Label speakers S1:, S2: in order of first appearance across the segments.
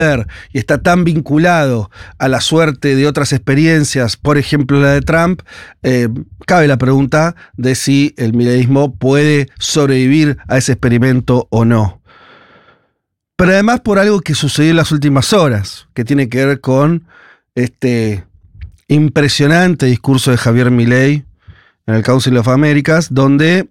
S1: y está tan vinculado a la suerte de otras experiencias, por ejemplo la de Trump, cabe la pregunta de si el mileísmo puede sobrevivir a ese experimento o no. Pero además por algo que sucedió en las últimas horas, que tiene que ver con este impresionante discurso de Javier Milei en el Council of Americas, donde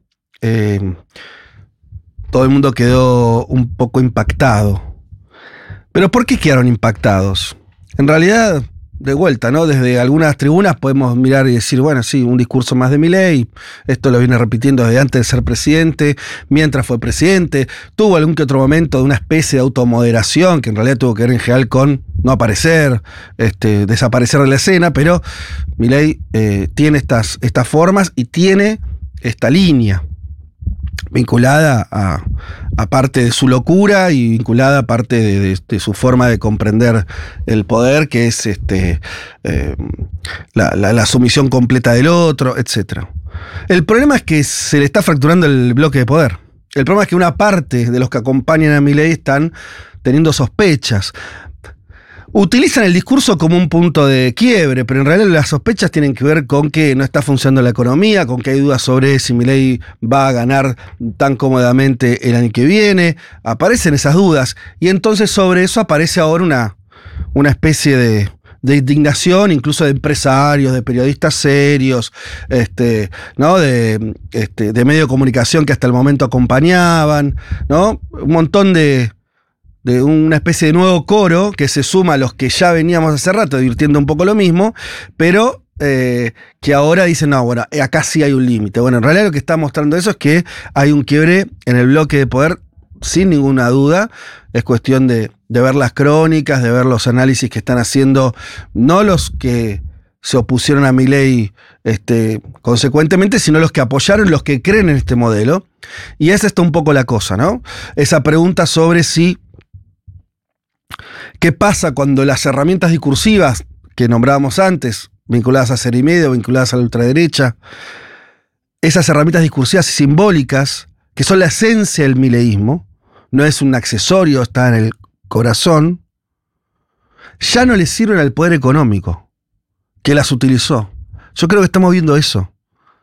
S1: todo el mundo quedó un poco impactado. Pero ¿por qué quedaron impactados? En realidad, de vuelta, ¿no? Desde algunas tribunas podemos mirar y decir, bueno, sí, un discurso más de Milei, esto lo viene repitiendo desde antes de ser presidente, mientras fue presidente, tuvo algún que otro momento de una especie de automoderación, que en realidad tuvo que ver en general con no aparecer, desaparecer de la escena, pero Milei tiene estas formas y tiene esta línea vinculada a parte de su locura y vinculada a parte de su forma de comprender el poder, que es la sumisión completa del otro, etc. El problema es que se le está fracturando el bloque de poder. El problema es que una parte de los que acompañan a Milei están teniendo sospechas. Utilizan el discurso como un punto de quiebre, pero en realidad las sospechas tienen que ver con que no está funcionando la economía, con que hay dudas sobre si Milei va a ganar tan cómodamente el año que viene. Aparecen esas dudas y entonces sobre eso aparece ahora una especie de indignación, incluso de empresarios, de periodistas serios, ¿no? de medios de comunicación que hasta el momento acompañaban, ¿no? Un montón de una especie de nuevo coro que se suma a los que ya veníamos hace rato divirtiendo un poco lo mismo, pero que ahora dicen, no, bueno, acá sí hay un límite. Bueno, en realidad lo que está mostrando eso es que hay un quiebre en el bloque de poder, sin ninguna duda. Es cuestión de ver las crónicas, de ver los análisis que están haciendo, no los que se opusieron a Milei consecuentemente, sino los que apoyaron, los que creen en este modelo. Y esa está un poco la cosa, ¿no? Esa pregunta sobre si ¿qué pasa cuando las herramientas discursivas que nombrábamos antes, vinculadas a ser y medio, vinculadas a la ultraderecha, esas herramientas discursivas y simbólicas, que son la esencia del mileísmo, no es un accesorio, está en el corazón, ya no le sirven al poder económico, que las utilizó? Yo creo que estamos viendo eso.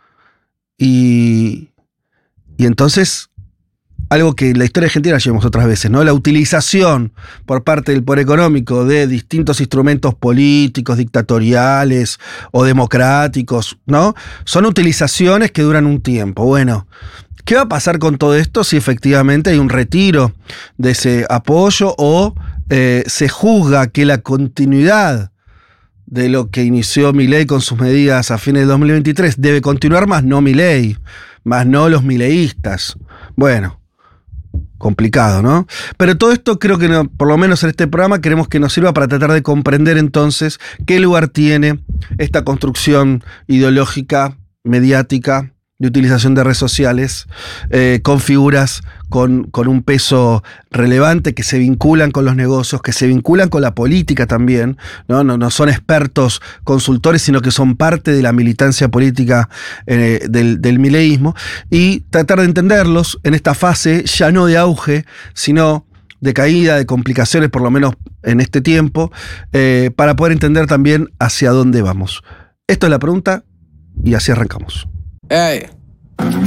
S1: Y entonces, algo que en la historia argentina llevamos otras veces, ¿no? La utilización por parte del poder económico de distintos instrumentos políticos, dictatoriales o democráticos, ¿no? Son utilizaciones que duran un tiempo. Bueno, ¿qué va a pasar con todo esto si efectivamente hay un retiro de ese apoyo o se juzga que la continuidad de lo que inició Milei con sus medidas a fines de 2023 debe continuar, más no Milei, más no los mileístas? Bueno, complicado, ¿no? Pero todo esto creo que, por lo menos en este programa, queremos que nos sirva para tratar de comprender entonces qué lugar tiene esta construcción ideológica, mediática, de utilización de redes sociales, con figuras con un peso relevante, que se vinculan con los negocios, que se vinculan con la política también, ¿no? No son expertos consultores, sino que son parte de la militancia política del mileísmo, y tratar de entenderlos en esta fase ya no de auge, sino de caída, de complicaciones, por lo menos en este tiempo, para poder entender también hacia dónde vamos. Esto es la pregunta y así arrancamos.
S2: Hey.